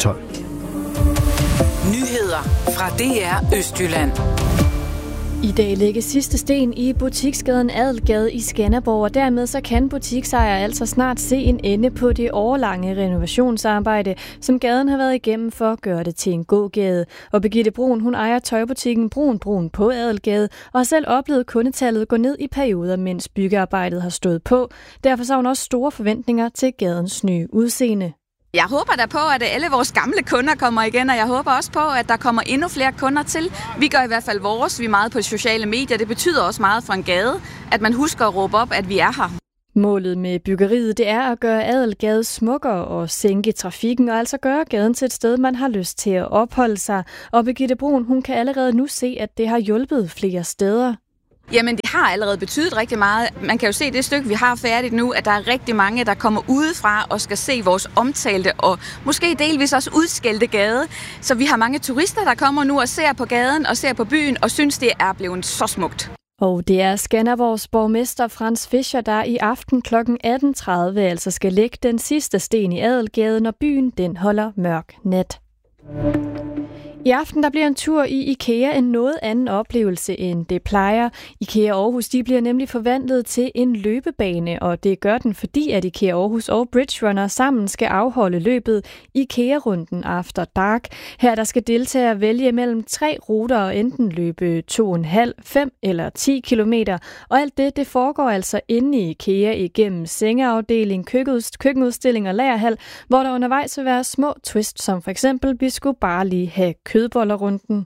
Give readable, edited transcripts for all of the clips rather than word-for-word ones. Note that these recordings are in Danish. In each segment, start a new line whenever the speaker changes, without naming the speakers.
12.
Nyheder fra DR Østjylland.
I dag lægges sidste sten i butiksgaden Adelgade i Skanderborg, og dermed så kan butiksejere altså snart se en ende på det årlange renovationsarbejde, som gaden har været igennem for at gøre det til en gågade. Og Birgitte Brun, hun ejer tøjbutikken Brun på Adelgade, og har selv oplevet kundetallet gå ned i perioder, mens byggearbejdet har stået på. Derfor så har hun også store forventninger til gadens nye udseende.
Jeg håber da på, at alle vores gamle kunder kommer igen, og jeg håber også på, at der kommer endnu flere kunder til. Vi gør i hvert fald vores. Vi er meget på sociale medier. Det betyder også meget for en gade, at man husker at råbe op, at vi er her.
Målet med byggeriet, det er at gøre Adelgade smukkere og sænke trafikken, og altså gøre gaden til et sted, man har lyst til at opholde sig. Og Birgitte Brun, hun kan allerede nu se, at det har hjulpet flere steder.
Jamen, det har allerede betydet rigtig meget. Man kan jo se det stykke, vi har færdigt nu, at der er rigtig mange, der kommer udefra og skal se vores omtalte og måske delvis også udskældte gade. Så vi har mange turister, der kommer nu og ser på gaden og ser på byen og synes, det er blevet så smukt.
Og det er Skanderborgs borgmester Frans Fischer, der i aften kl. 18.30 altså skal lægge den sidste sten i Adelgade, når byen den holder mørk nat. I aften der bliver en tur i IKEA en noget anden oplevelse, end det plejer. IKEA Aarhus de bliver nemlig forvandlet til en løbebane, og det gør den, fordi at IKEA Aarhus og Bridge Runner sammen skal afholde løbet IKEA-runden After Dark. Her der skal deltagere vælge mellem 3 ruter og enten løbe 2,5, 5 eller 10 kilometer. Og alt det foregår altså inde i IKEA igennem sengeafdeling, køkkenudstilling og lagerhal, hvor der undervejs vil være små twist, som for eksempel, vi skulle bare lige have kødbollerrunden.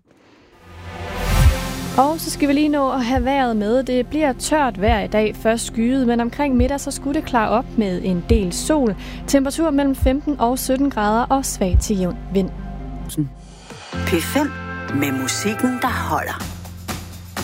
Og så skal vi lige nå at have vejret med. Det bliver tørt vejr i dag, først skyet, men omkring middag så skulle det klare op med en del sol. Temperatur mellem 15 og 17 grader og svag til jævn vind.
P5 med musikken, der holder.